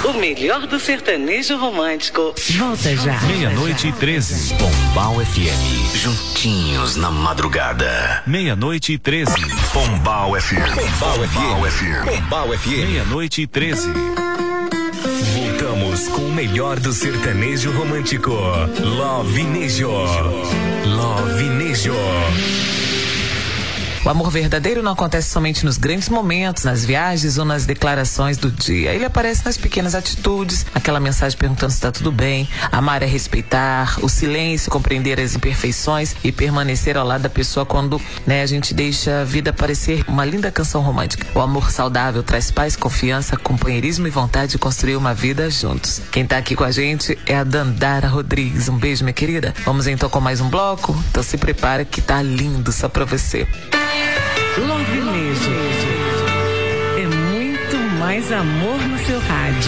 O melhor do sertanejo romântico. Volta já. 00:13. Pombal FM. Juntinhos na madrugada. 00:13. Pombal FM. Pombal FM. Pombal FM. 00:13. Voltamos com o melhor do sertanejo romântico. Lovinejo. Lovinejo. O amor verdadeiro não acontece somente nos grandes momentos, nas viagens ou nas declarações do dia. Ele aparece nas pequenas atitudes, aquela mensagem perguntando se está tudo bem. Amar é respeitar, o silêncio, compreender as imperfeições e permanecer ao lado da pessoa quando, a gente deixa a vida parecer uma linda canção romântica. O amor saudável traz paz, confiança, companheirismo e vontade de construir uma vida juntos. Quem tá aqui com a gente é a Dandara Rodrigues. Um beijo, minha querida. Vamos então com mais um bloco? Então se prepara que tá lindo só pra você. Lovinejo é muito mais amor no seu rádio.